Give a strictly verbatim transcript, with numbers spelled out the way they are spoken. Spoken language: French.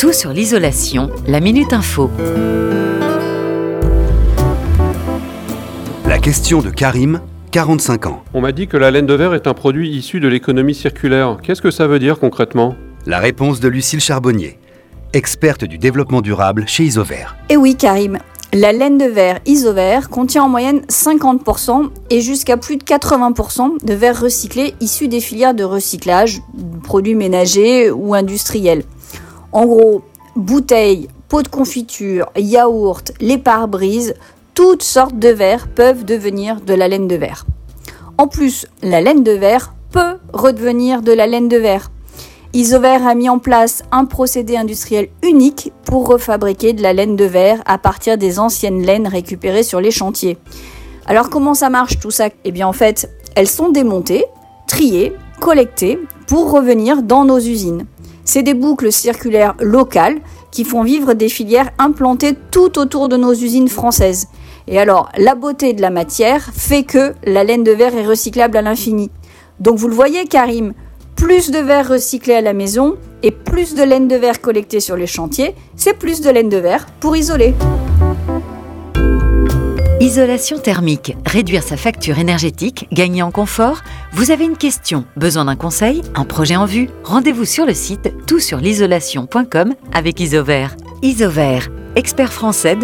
Tout sur l'isolation, la Minute Info. La question de Karim, quarante-cinq ans. On m'a dit que la laine de verre est un produit issu de l'économie circulaire. Qu'est-ce que ça veut dire concrètement ? La réponse de Lucille Charbonnier, experte du développement durable chez Isover. Eh oui Karim, la laine de verre Isover contient en moyenne cinquante pour cent et jusqu'à plus de quatre-vingts pour cent de verre recyclé issus des filières de recyclage, produits ménagers ou industriels. En gros, bouteilles, pots de confiture, yaourts, les pare-brises, toutes sortes de verres peuvent devenir de la laine de verre. En plus, la laine de verre peut redevenir de la laine de verre. Isover a mis en place un procédé industriel unique pour refabriquer de la laine de verre à partir des anciennes laines récupérées sur les chantiers. Alors comment ça marche tout ça ? Eh bien en fait, elles sont démontées, triées, collectées pour revenir dans nos usines. C'est des boucles circulaires locales qui font vivre des filières implantées tout autour de nos usines françaises. Et alors, la beauté de la matière fait que la laine de verre est recyclable à l'infini. Donc vous le voyez Karim, plus de verre recyclé à la maison et plus de laine de verre collectée sur les chantiers, c'est plus de laine de verre pour isoler. Isolation thermique, réduire sa facture énergétique, gagner en confort. Vous avez une question, besoin d'un conseil, un projet en vue ? Rendez-vous sur le site tout sur l'isolation point com avec Isover. Isover, expert français de